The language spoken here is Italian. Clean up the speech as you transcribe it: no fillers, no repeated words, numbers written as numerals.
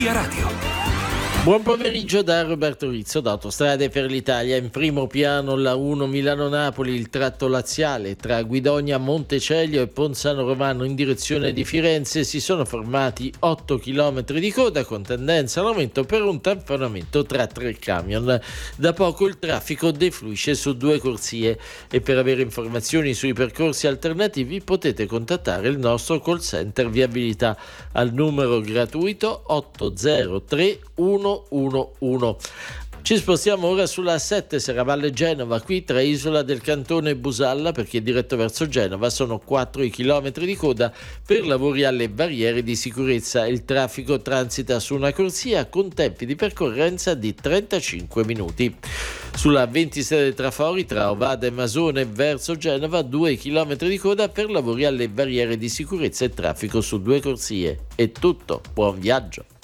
Radio. Buon pomeriggio da Roberto Rizzo da Autostrade per l'Italia. In primo piano la 1 Milano-Napoli, il tratto laziale tra Guidonia, Montecelio e Ponzano Romano in direzione di Firenze. Si sono formati 8 km di coda con tendenza all'aumento per un tamponamento tra 3 camion. Da poco il traffico defluisce su 2 corsie e per avere informazioni sui percorsi alternativi potete contattare il nostro call center viabilità al numero gratuito 803 111. Ci spostiamo ora sulla 7 Serravalle Genova, qui tra Isola del Cantone e Busalla, perché diretto verso Genova sono 4 i chilometri di coda per lavori alle barriere di sicurezza. Il traffico transita su una corsia con tempi di percorrenza di 35 minuti. Sulla 26 Trafori tra Ovada e Masone verso Genova 2 chilometri di coda per lavori alle barriere di sicurezza e traffico su 2 corsie. È tutto, buon viaggio.